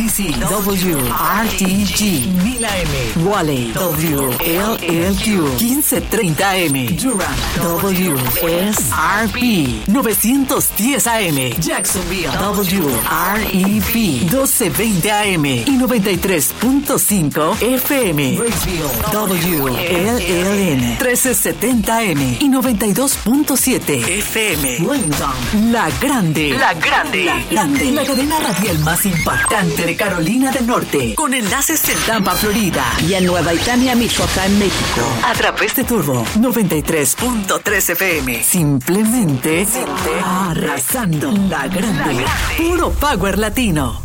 DCW, RTG, 1000 AM, Wally, WLLQ, 1530 AM, Durham, WSRP, 910 AM, Jacksonville, WREP, 1220 AM y 93.5 FM, Raceville, WLLN, 1370 AM y 92.7 FM, Langdon, La Grande, la cadena radial más impactante de Carolina del Norte, con enlaces en Tampa, Florida, y en Nueva Italia, Michoacán, México, a través de Turbo 93.3 FM. Simplemente arrasando. La Grande, puro power latino.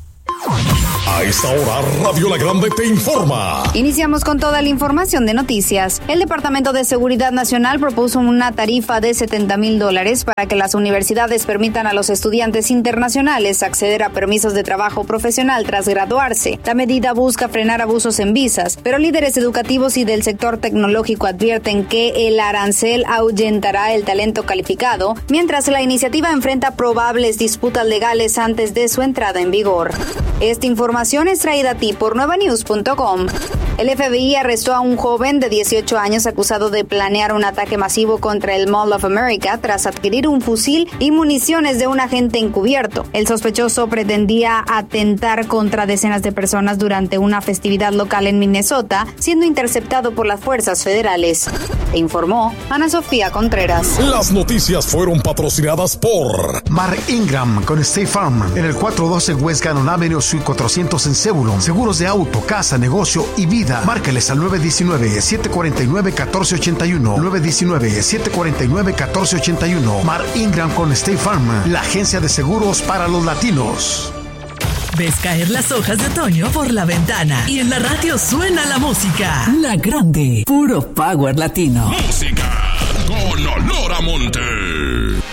A esta hora, Radio La Grande te informa. Iniciamos con toda la información de noticias. El Departamento de Seguridad Nacional propuso una tarifa de $70,000 para que las universidades permitan a los estudiantes internacionales acceder a permisos de trabajo profesional tras graduarse. La medida busca frenar abusos en visas, pero líderes educativos y del sector tecnológico advierten que el arancel ahuyentará el talento calificado, mientras la iniciativa enfrenta probables disputas legales antes de su entrada en vigor. Esta información es traída a ti por nuevanews.com. El FBI arrestó a un joven de 18 años acusado de planear un ataque masivo contra el Mall of America tras adquirir un fusil y municiones de un agente encubierto. El sospechoso pretendía atentar contra decenas de personas durante una festividad local en Minnesota, siendo interceptado por las fuerzas federales. Informó Ana Sofía Contreras. Las noticias fueron patrocinadas por Mark Ingram con State Farm en el 412 West Gannon Avenue, Suite 400 en Zebulon. Seguros de auto, casa, negocio y vida. Márcales al 919-749-1481. 919-749-1481. Mark Ingram con State Farm, la agencia de seguros para los latinos. Ves caer las hojas de otoño por la ventana y en la radio suena la música. La Grande, puro power latino. Música con olor a monte.